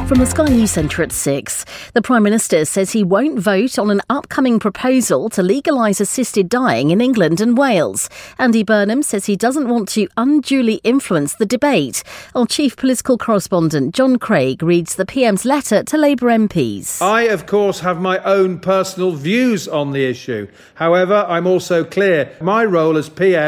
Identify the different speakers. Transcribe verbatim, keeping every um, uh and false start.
Speaker 1: From the Sky News Centre at six, the Prime Minister says he won't vote on an upcoming proposal to legalise assisted dying in England and Wales. Andy Burnham says he doesn't want to unduly influence the debate. Our chief political correspondent John Craig reads the P M's letter to Labour M Ps.
Speaker 2: I, of course, have my own personal views on the issue. However, I'm also clear my role as P M